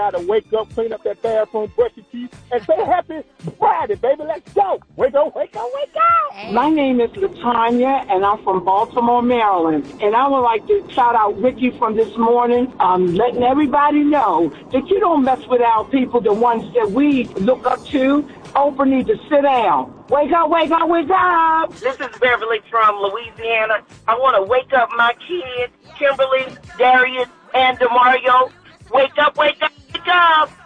Gotta wake up, clean up that bathroom, brush your teeth, and say happy Friday, baby. Let's go. Wake up, wake up, wake up. Hey. My name is Latanya, and I'm from Baltimore, Maryland. And I would like to shout out Ricky from this morning, letting everybody know that you don't mess with our people, the ones that we look up to. Oprah needs to sit down. Wake up, wake up, wake up. This is Beverly from Louisiana. I want to wake up my kids, Kimberly, Darius, and DeMario. Wake up, wake up, wake up.